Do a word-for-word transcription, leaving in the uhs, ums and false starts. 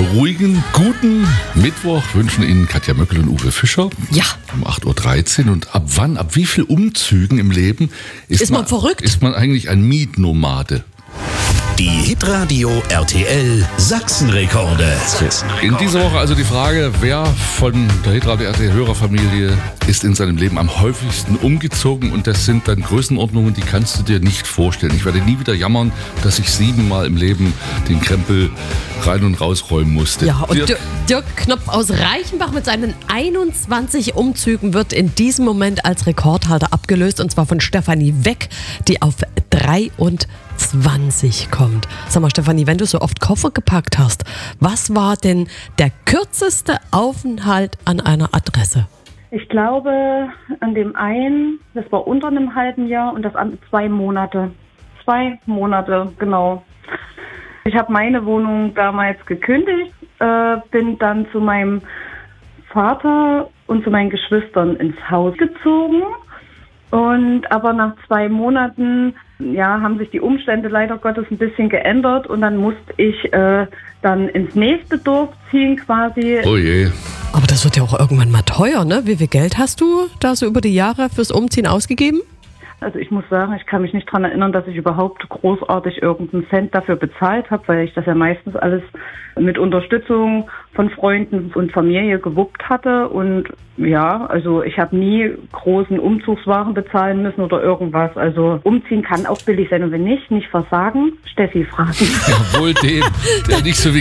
ruhigen, guten Mittwoch wünschen Ihnen Katja Möckel und Uwe Fischer. Ja. Um acht Uhr dreizehn. Und ab wann, ab wie viel Umzügen im Leben ist, Ist man verrückt? Ist man eigentlich ein Mietnomade? Die Hitradio R T L Sachsenrekorde. In dieser Woche also die Frage, wer von der Hitradio R T L-Hörerfamilie ist in seinem Leben am häufigsten umgezogen? Und das sind dann Größenordnungen, die kannst du dir nicht vorstellen. Ich werde nie wieder jammern, dass ich siebenmal im Leben den Krempel rein und rausräumen musste. Ja, und Dirk, Dirk, Dirk Knopf aus Reichenbach mit seinen einundzwanzig Umzügen wird in diesem Moment als Rekordhalter abgelöst. Und zwar von Stefanie Weck, die auf dreiundzwanzig kommt. Sag mal, Stefanie, wenn du so oft Koffer gepackt hast, was war denn der kürzeste Aufenthalt an einer Adresse? Ich glaube, an dem einen, das war unter einem halben Jahr und das andere zwei Monate. Zwei Monate, genau. Ich habe meine Wohnung damals gekündigt, äh, bin dann zu meinem Vater und zu meinen Geschwistern ins Haus gezogen. Und aber nach zwei Monaten, ja, haben sich die Umstände leider Gottes ein bisschen geändert und dann musste ich äh, dann ins nächste Dorf ziehen quasi. oh je. Aber das wird ja auch irgendwann mal teuer, ne? Wie viel Geld hast du da so über die Jahre fürs Umziehen ausgegeben? Also ich muss sagen, ich kann mich nicht daran erinnern, dass ich überhaupt großartig irgendeinen Cent dafür bezahlt habe, weil ich das ja meistens alles mit Unterstützung von Freunden und Familie gewuppt hatte. Und ja, also ich habe nie großen Umzugswaren bezahlen müssen oder irgendwas. Also umziehen kann auch billig sein und wenn nicht, nicht versagen. Steffi fragen. Ja, wohl dem, der nicht so wie